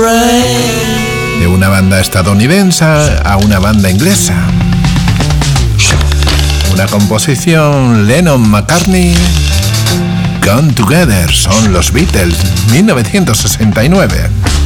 De una banda estadounidense a una banda inglesa. Una composición Lennon-McCartney. Come Together son los Beatles, 1969.